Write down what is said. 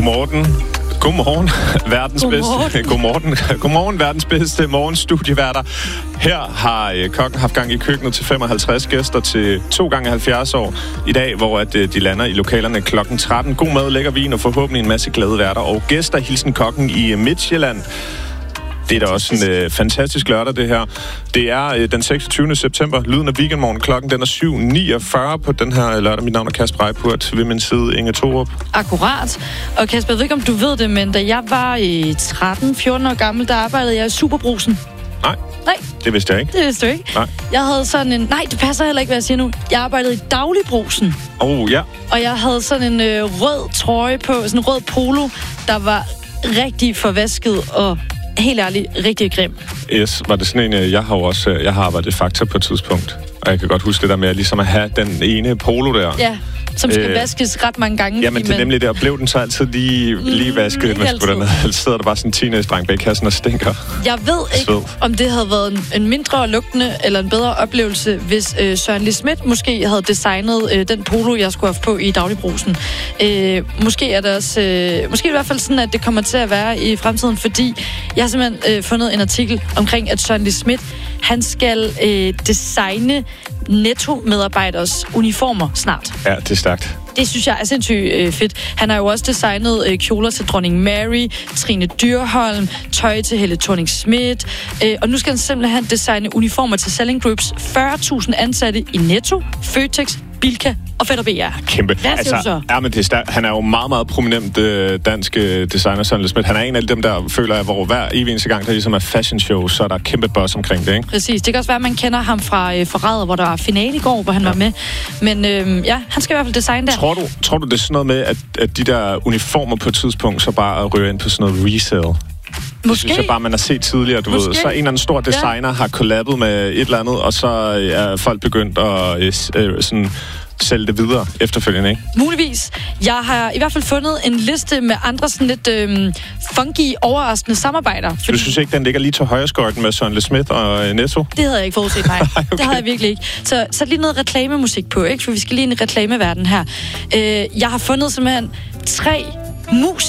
Godmorgen, verdens bedste morgenstudieværter. Her har kokken haft gang i køkkenet til 55 gæster til 2 gange 70 år i dag, hvor at de lander i lokalerne klokken 13. God mad, lækker vin og forhåbentlig en masse glade værter og gæster. Hilsen kokken i Midtjylland. Det er da også en fantastisk lørdag, det her. Det er den 26. september. Lyden af weekendmorgen. Klokken den er 7.49 på den her lørdag. Mit navn er Kasper Eipurt. Ved min side Inge Thorup. Akkurat. Og Kasper, jeg ved ikke, om du ved det, men da jeg var 13-14 år gammel, der arbejdede jeg i Superbrugsen. Nej. Det vidste jeg ikke. Det vidste du ikke? Nej. Jeg havde sådan en... Nej, det passer heller ikke, hvad jeg siger nu. Jeg arbejdede i Dagligbrugsen. Ja. Og jeg havde sådan en rød trøje på, sådan en rød polo, der var rigtig forvasket og... helt ærligt, rigtig grim. Yes, var det sådan en, jeg har arbejdet i Fakta på et tidspunkt, og jeg kan godt huske det der med ligesom at have den ene polo der. Ja, som skal vaskes ret mange gange. Jamen, det er nemlig det, og blev den så altid lige vasket, man skulle derned. Ellers sidder der bare sådan en teenage-dreng bag kassen og stinker. Jeg ved ikke, om det havde været en mindre lugtende eller en bedre oplevelse, hvis Søren Lee Schmidt måske havde designet den polo, jeg skulle have på i Dagligbrusen. Måske er det også... måske i hvert fald sådan, at det kommer til at være i fremtiden, fordi jeg har simpelthen fundet en artikel omkring, at Søren Lee Schmidt, han skal designe Netto-medarbejderes uniformer snart. Ja, det er stærkt. Det synes jeg er sindssygt fedt. Han har jo også designet kjoler til dronning Mary, Trine Dyrholm, tøj til Helle Thorning-Schmidt, og nu skal han simpelthen designe uniformer til Selling Groups 40.000 ansatte i Netto, Føtex, Bilka og Fætter BR. Kæmpe. Hvad siger du så? Ja, men det er han er jo meget, meget prominent dansk designer, Søren Lee Schmidt. Han er en af dem, der føler, at hvor hver eneste gang, der ligesom er fashion show, så er der kæmpe buzz omkring det, ikke? Præcis. Det kan også være, at man kender ham fra Forræder, hvor der var finale i går, hvor han var med. Men han skal i hvert fald designe der. Tror du, det er sådan noget med, at de der uniformer på et tidspunkt så bare ryger ind på sådan noget resale? Det synes jeg bare, man har set tidligere, du ved. Så en eller anden stor designer har kollabet med et eller andet, og så er folk begyndt at sådan sælge det videre efterfølgende, ikke? Muligvis. Jeg har i hvert fald fundet en liste med andre sådan lidt funky, overraskende samarbejder. Fordi... Du synes ikke, den ligger lige til højreskorten med Søren Lee Schmidt og Netto? Det havde jeg ikke forudset, nej. Okay. Det havde jeg virkelig ikke. Så lige noget reklamemusik på, ikke? For vi skal lige ind i reklameverden her. Jeg har fundet simpelthen 3